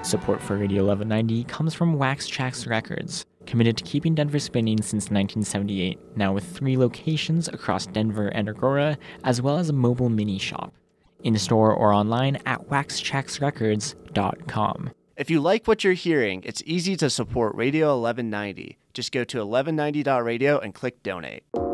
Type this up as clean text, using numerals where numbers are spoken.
Support for Radio 1190 comes from Wax Trax Records, committed to keeping Denver spinning since 1978, now with 3 locations across Denver and Aurora, as well as a mobile mini shop. In-store or online at waxtraxrecords.com. If you like what you're hearing, it's easy to support Radio 1190. Just go to 1190.radio and click donate.